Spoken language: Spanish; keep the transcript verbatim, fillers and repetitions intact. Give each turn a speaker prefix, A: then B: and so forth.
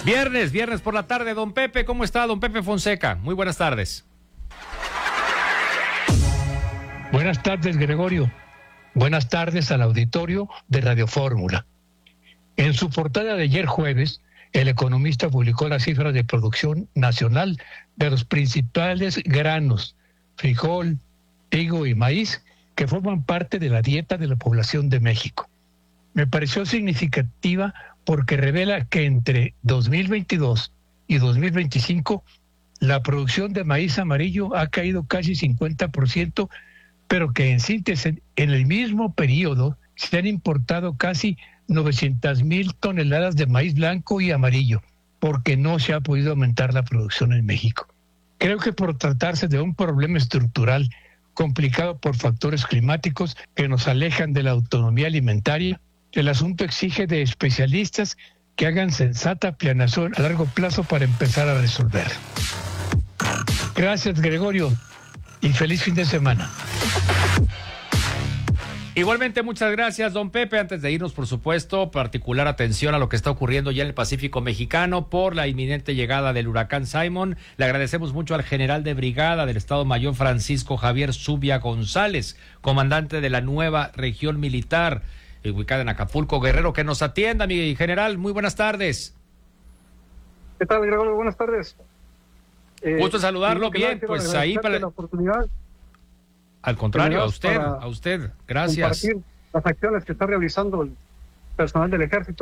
A: Viernes, viernes por la tarde, don Pepe, ¿cómo está, don Pepe Fonseca? Muy buenas tardes.
B: Buenas tardes, Gregorio. Buenas tardes al auditorio de Radio Fórmula. En su portada de ayer jueves, el Economista publicó las cifras de producción nacional de los principales granos, frijol, trigo y maíz, que forman parte de la dieta de la población de México. Me pareció significativa porque revela que entre dos mil veintidós y dos mil veinticinco la producción de maíz amarillo ha caído casi cincuenta por ciento, pero que en síntesis en el mismo periodo se han importado casi novecientas mil toneladas de maíz blanco y amarillo, porque no se ha podido aumentar la producción en México. Creo que por tratarse de un problema estructural complicado por factores climáticos que nos alejan de la autonomía alimentaria, el asunto exige de especialistas que hagan sensata planeación a largo plazo para empezar a resolver. Gracias, Gregorio, y feliz fin de semana.
A: Igualmente, muchas gracias, don Pepe. Antes de irnos, por supuesto, particular atención a lo que está ocurriendo ya en el Pacífico mexicano por la inminente llegada del huracán Simon. Le agradecemos mucho al general de brigada del Estado Mayor Francisco Javier Zubia González, comandante de la nueva región militar ubicada en Acapulco, Guerrero, que nos atienda, mi general. Muy buenas tardes.
C: ¿Qué tal, Gregorio? Buenas tardes.
A: Eh, Gusto saludarlo. Bien, pues ahí para
C: la oportunidad.
A: Al contrario, a usted, a usted. Gracias.
C: Compartir las acciones que está realizando el personal del Ejército